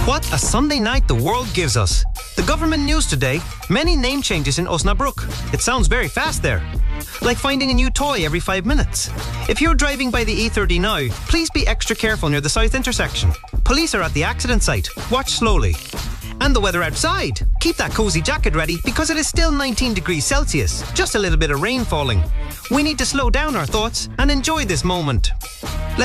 What a Sunday night the world gives us. The government news today, many name changes in Osnabrück. It sounds very fast there. Like finding a new toy every 5 minutes. If you're driving by the E30 now, please be extra careful near the south intersection. Police are at the accident site. Watch slowly. And the weather outside. Keep that cosy jacket ready because it is still 19 degrees Celsius. Just a little bit of rain falling. We need to slow down our thoughts and enjoy this moment.